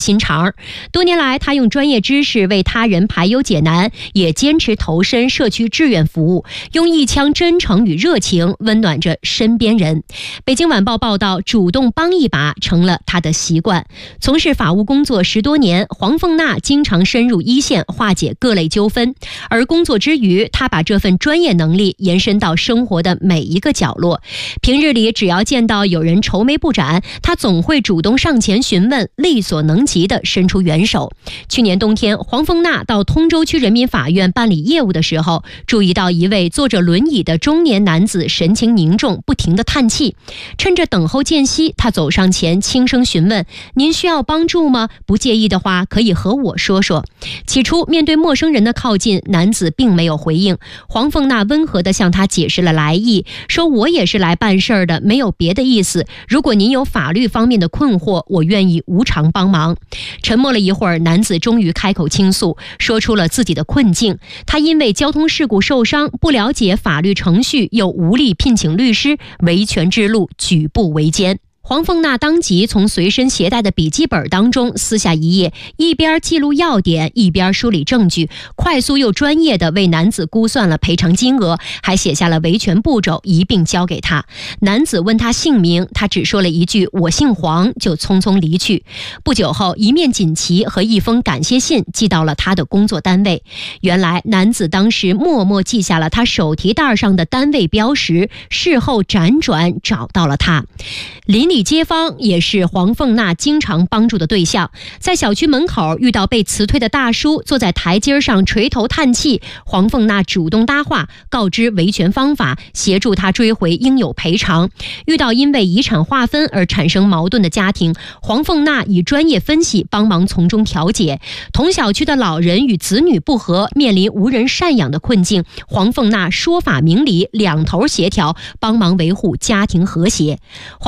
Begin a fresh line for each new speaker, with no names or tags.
心肠。多年来，他用专业知识为他人排忧解难，也坚持投身社区志愿服务，用一腔真诚与热情温暖着身边人。北京晚报报道，主动帮一把成了他的习惯。从事法务工作10多年，黄凤娜经常深入一线化解各类纠纷，而工作之余，他把这份专业能力延伸到生活的每一个角落。平日里，只要见到有人愁眉不展，他总会主动上前询问，力所能及地伸出援手。去年冬天，黄凤娜到通州区人民法院办理业务的时候，注意到一位坐着轮椅的中年男子神情凝重，不停地叹气。趁着等候间隙，他走上前轻声询问：“您需要帮助吗？不介意的话，可以和我说说。”起初，面对陌生人的靠近，男子并没有回应。黄凤娜温和地向他解释了来意，说：“我也是来办事儿的，没有别的意思。如果您有法律方面的困惑，我愿意无偿帮忙。”沉默了一会儿，男子终于开口倾诉，说出了自己的困境。他因为交通事故受伤，不了解法律程序，又无力聘请律师，维权之路举步维艰。黄凤娜当即从随身携带的笔记本当中撕下一页，一边记录要点，一边梳理证据，快速又专业地为男子估算了赔偿金额，还写下了维权步骤，一并交给他。男子问他姓名，他只说了一句“我姓黄”，就匆匆离去。不久后，一面锦旗和一封感谢信寄到了他的工作单位。原来男子当时默默记下了他手提袋上的单位标识，事后辗转找到了他。邻里街坊也是黄凤娜经常帮助的对象，在小区门口遇到被辞退的大叔坐在台阶上垂头叹气，黄凤娜主动搭话，告知维权方法，协助他追回应有赔偿。遇到因为遗产划分而产生矛盾的家庭，黄凤娜以专业分析帮忙从中调解。同小区的老人与子女不和，面临无人赡养的困境，黄凤娜说法明理，两头协调，帮忙维护家庭和谐。